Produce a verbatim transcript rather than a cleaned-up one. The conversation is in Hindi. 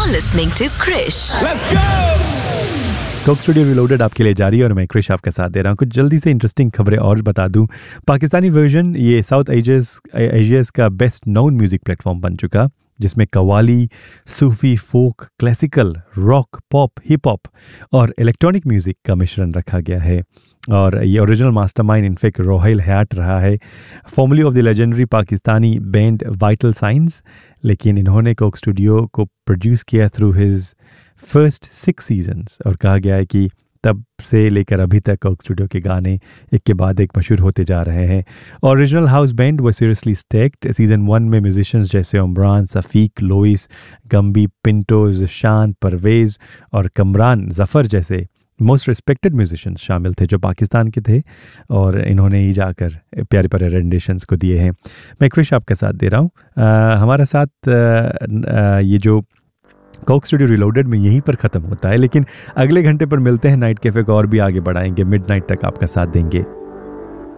You're listening to Krish. Let's go! Coke studio reloaded आपके लिए जारी है और मैं क्रिश आपका साथ दे रहा हूँ। कुछ जल्दी से इंटरेस्टिंग खबरें और बता दूँ। पाकिस्तानी वर्जन ये साउथ एशियाज एशियाज का बेस्ट नोन म्यूज़िक प्लेटफॉर्म बन चुका, जिसमें कव्वाली, सूफी, फोक, classical, rock, pop, hip hop और इलेक्ट्रॉनिक म्यूज़िक का मिश्रण रखा गया है। और ये ओरिजिनल मास्टरमाइंड इनफैक्ट रोहिल हयात रहा है, formally of the legendary Pakistani band vital science, लेकिन इन्होंने कोक स्टूडियो को प्रोड्यूस किया through his first six seasons. और कहा गया है कि तब से लेकर अभी तक कोक स्टूडियो के गाने एक के बाद एक मशहूर होते जा रहे हैं। ओरिजिनल हाउस बैंड वो सीरियसली स्टैक्ड। सीज़न वन में म्यूजिशियंस जैसे उमरान, सफ़ीक, लोइस, गम्बी, पिंटो, ज़िशान, परवेज़ और कमरान ज़फ़र जैसे मोस्ट रिस्पेक्टेड म्यूजिशियंस शामिल थे जो पाकिस्तान के थे, और इन्होंने ही जाकर प्यारे प्यारे रेंडिशंस को दिए हैं। मैं क्रिश आपका साथ दे रहा हूँ। हमारा साथ आ, आ, ये जो कोक स्टूडियो रिलोडेड में यहीं पर ख़त्म होता है, लेकिन अगले घंटे पर मिलते हैं नाइट कैफ़े को और भी आगे बढ़ाएंगे, मिड नाइट तक आपका साथ देंगे।